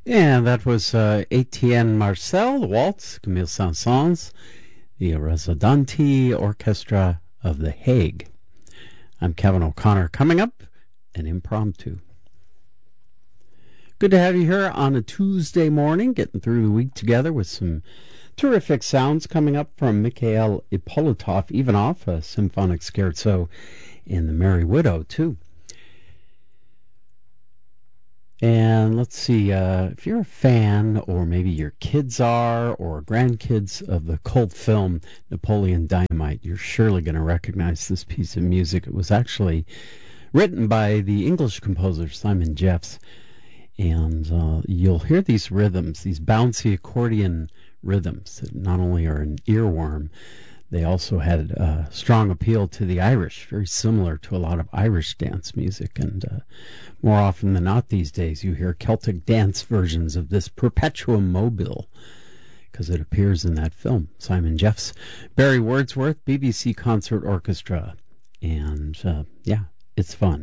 And that was Etienne Marcel, the waltz, Camille Saint-Saëns, the Resodanti Orchestra of The Hague. I'm Kevin O'Connor. Coming up, an impromptu. Good to have you here on a Tuesday morning, getting through the week together with some terrific sounds coming up from Mikhail Ivanov, a symphonic scherzo in The Merry Widow, too. And let's see, if you're a fan, or maybe your kids are, or grandkids of the cult film Napoleon Dynamite, you're surely going to recognize this piece of music. It was actually written by the English composer Simon Jeffs. And you'll hear these rhythms, these bouncy accordion rhythms that not only are an earworm, they also had a strong appeal to the Irish, very similar to a lot of Irish dance music. And more often than not these days, you hear Celtic dance versions of this Perpetuum Mobile, because it appears in that film. Simon Jeffs, Barry Wordsworth, BBC Concert Orchestra. And yeah, it's fun.